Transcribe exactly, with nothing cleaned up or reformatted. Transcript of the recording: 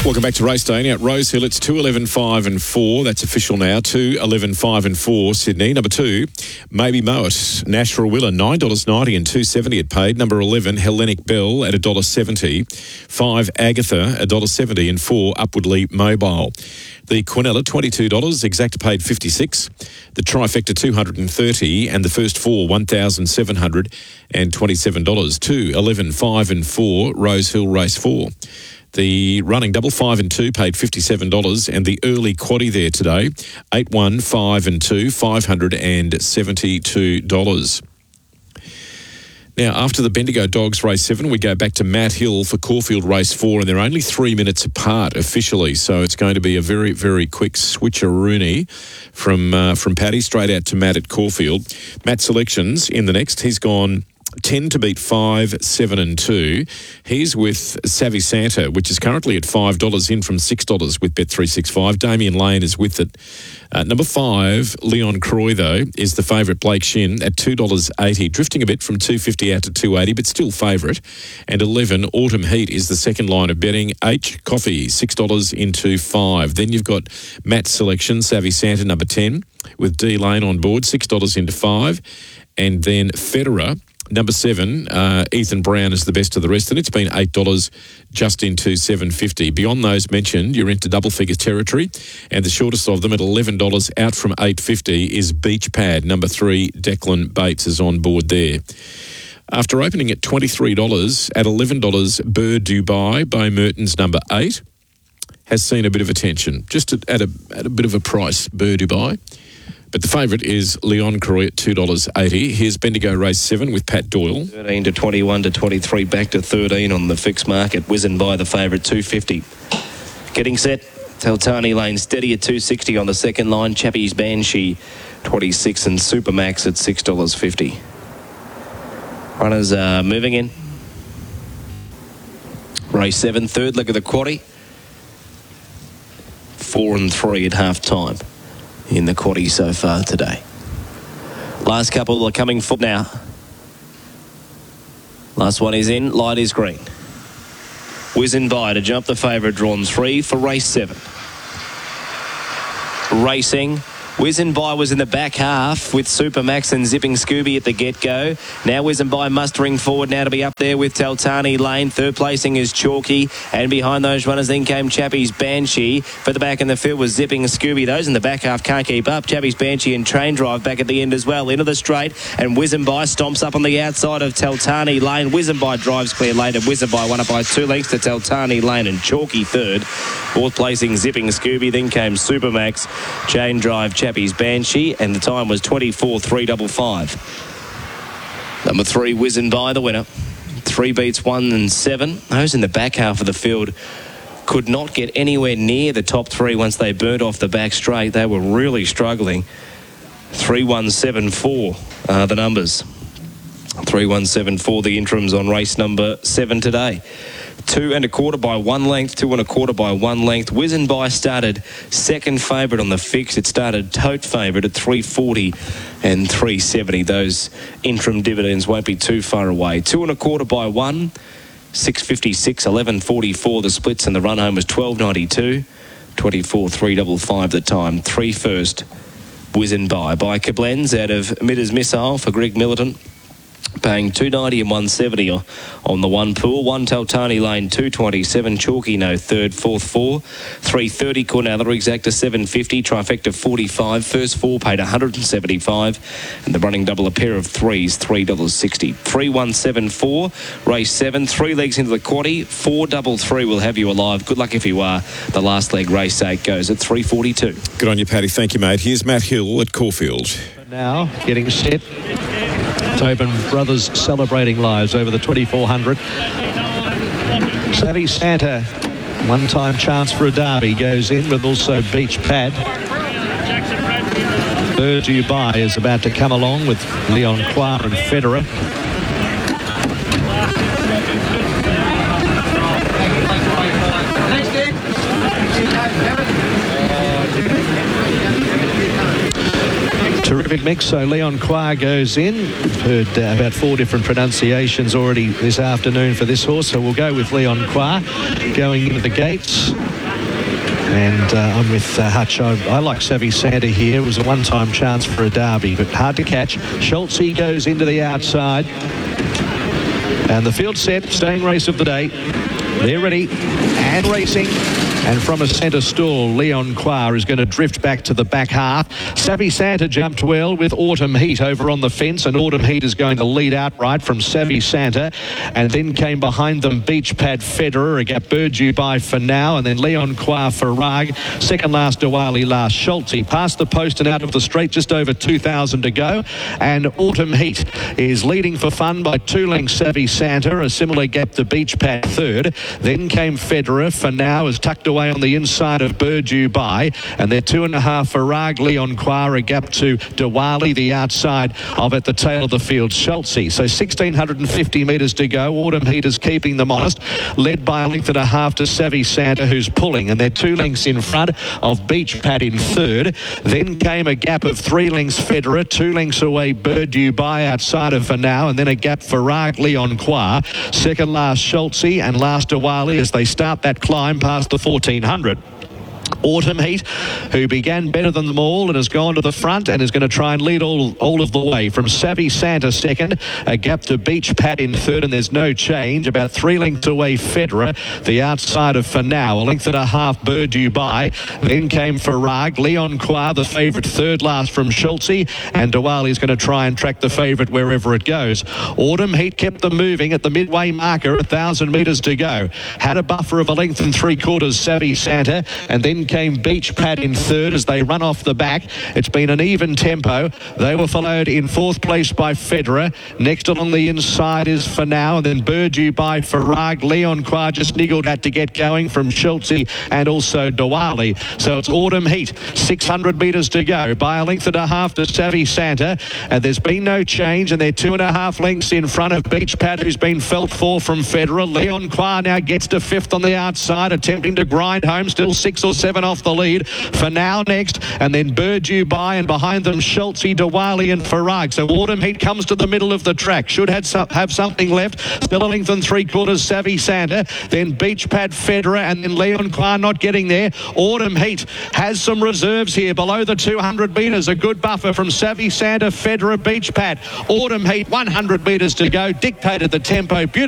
Welcome back to Race Day. Now at Rosehill, it's two eleven five and four. That's official now. two eleven five and four, Sydney. Number two, Maybe Mow It. Nashua Willa, nine dollars ninety and two dollars seventy it paid. Number eleven, Hellenic Bell at one dollar seventy. five, Agatha, one dollar seventy. And four, Upwardly Mobile. The Quinella, twenty-two dollars. Exacta paid fifty-six dollars. The Trifecta, two hundred thirty dollars. And the first four, one thousand seven hundred twenty-seven dollars. two eleven five and four, Rosehill Race four. The running double five and two paid fifty-seven dollars, and the early quaddie there today, eight one five and two, five hundred seventy-two dollars. Now, after the Bendigo Dogs Race seven, we go back to Matt Hill for Caulfield Race four, and they're only three minutes apart officially, so it's going to be a very, very quick switcheroony from uh, from Paddy straight out to Matt at Caulfield. Matt selections in the next. He's gone ten to beat five, seven and two. He's with Savvy Santa, which is currently at five dollars in from six dollars with Bet three sixty-five. Damien Lane is with it. Uh, number five, Leon Croy, though, is the favourite. Blake Shin at two dollars eighty, drifting a bit from two dollars fifty out to two dollars eighty, but still favourite. And eleven, Autumn Heat is the second line of betting. H, Coffee, six dollars into five. Then you've got Matt's selection, Savvy Santa, number ten, with D Lane on board, six dollars into five. And then Federer, number seven, uh, Ethan Brown is the best of the rest, and it's been eight dollars just into seven fifty. Beyond those mentioned, you're into double figure territory, and the shortest of them at eleven dollars out from eight fifty is Beach Pad. Number three, Declan Bates is on board there. After opening at twenty-three dollars, at eleven dollars, Bird Dubai, Bo Merton's number eight, has seen a bit of attention, just at, at, a, at a bit of a price, Bird Dubai. But the favourite is Leon Croy at two dollars eighty. Here's Bendigo Race seven with Pat Doyle. thirteen to twenty-one to twenty-three, back to thirteen on the fixed market. Whizzing by the favourite, two fifty. Getting set, Teltani Lane steady at two sixty on the second line. Chappie's Banshee, twenty-six, and Supermax at six dollars fifty. Runners are moving in. Race seven, third leg of the quaddie. Four and three at half time in the quaddie so far today. Last couple are coming full now. Last one is in, light is green. Whizzing by to jump the favourite, drawn three for race seven. Racing. Whizzing by was in the back half with Supermax and Zipping Scooby at the get-go. Now Whizzing by mustering forward now to be up there with Teltani Lane. Third placing is Chalky, and behind those runners then came Chappie's Banshee. For the back in the field was Zipping Scooby. Those in the back half can't keep up. Chappie's Banshee and Train Drive back at the end as well. Into the straight, and Whizzing by stomps up on the outside of Teltani Lane. Whizzing by drives clear late, and Whizzing by won up by two lengths to Teltani Lane and Chalky third. Fourth placing Zipping Scooby. Then came Supermax, Chain Drive, Chappie's Banshee, and the time was twenty-four three fifty-five. Number three, Whizzing by, the winner. Three beats one and seven. Those in the back half of the field could not get anywhere near the top three once they burnt off the back straight. They were really struggling. three one seven four are the numbers. three one seven four, the interims on race number seven today. Two and a quarter by one length, two and a quarter by one length. Whizzing by started second favourite on the fix. It started tote favourite at three forty and three seventy. Those interim dividends won't be too far away. Two and a quarter by one, six fifty-six, eleven forty-four. The splits, and the run home was twelve ninety-two, twenty-four three fifty-five the time. Three first, Whizzing by. By Koblenz out of Mitters Missile for Greg Militant. Paying two ninety and one seventy on the one pool. One Teltani Lane, two twenty-seven. Chalky, no third. Fourth, four. three thirty. Cornella, Exacta, seven fifty. Trifecta, forty-five. First four paid one seventy-five. And the running double, a pair of threes, three dollars sixty. three one seven four. Race seven. Three legs into the quaddie. four double three will have you alive. Good luck if you are. The last leg, race eight, goes at three forty-two. Good on you, Paddy. Thank you, mate. Here's Matt Hill at Caulfield. Now, getting set. Tobin Brothers celebrating lives over the twenty-four hundred. Savvy Santa, one-time chance for a derby, goes in with also Beach Pad. Bird Dubai is about to come along with Leon Croy and Federer. Terrific mix. So Leon Croy goes in. We've heard uh, about four different pronunciations already this afternoon for this horse. So we'll go with Leon Croy going into the gates. And uh, I'm with uh, Hutch. I, I like Savvy Santa here. It was a one-time chance for a derby, but hard to catch. Schultze goes into the outside. And the field set, staying race of the day. They're ready and racing. And from a centre stall, Leon Quar is going to drift back to the back half. Savvy Santa jumped well with Autumn Heat over on the fence, and Autumn Heat is going to lead outright from Savvy Santa. And then came behind them Beach Pad Federer, a gap Burdew by for now, and then Leon Quar Farag. Second last Diwali last Schultze. Past the post and out of the straight, just over two thousand to go. And Autumn Heat is leading for fun by two lengths Savvy Santa, a similar gap to Beach Pad third. Then came Federer. For now is tucked away on the inside of Burdew by, and they're two and a half for Farag, Leon Quar, a gap to Diwali, the outside of at the tail of the field Schultze. So sixteen fifty metres to go. Autumn Heat is keeping them honest, led by a length and a half to Savvy Santa, who's pulling, and they're two lengths in front of Beach Pad in third. Then came a gap of three lengths Federer, two lengths away Burdew by outside of for now, and then a gap for Farag, Leon Quar. Second last Schultze, and last Diwali as they start that climb past the fourteen hundred. Autumn Heat, who began better than them all and has gone to the front and is going to try and lead all, all of the way from Savvy Santa second, a gap to Beach Pad in third, and there's no change. About three lengths away Federer, the outside of for now, a length and a half Burdew by. Then came Farag, Leon Quar, the favourite, third last from Schultze, and Diwali's going to try and track the favourite wherever it goes. Autumn Heat kept them moving at the midway marker, a thousand metres to go. Had a buffer of a length and three quarters Savvy Santa, and then came Beach Pad in third as they run off the back. It's been an even tempo. They were followed in fourth place by Federer. Next along the inside is for now, and then Burdew by Farag. Leon Quar just niggled at to get going from Schultze and also Diwali. So it's Autumn Heat, six hundred metres to go, by a length and a half to Savvy Santa, and there's been no change, and they're two and a half lengths in front of Beach Pad, who's been felt for from Federer. Leon Quar now gets to fifth on the outside, attempting to grind home, still six or seven off the lead. For now next, and then Burdew by, and behind them Schultze, Diwali and Farag. So Autumn Heat comes to the middle of the track, should have, some, have something left. Still a length and three quarters Savvy Santa, then Beach Pad Federer, and then Leon Quar not getting there. Autumn Heat has some reserves here below the two hundred metres, a good buffer from Savvy Santa, Federer, Beach Pad. Autumn Heat, one hundred metres to go, dictated the tempo beautifully.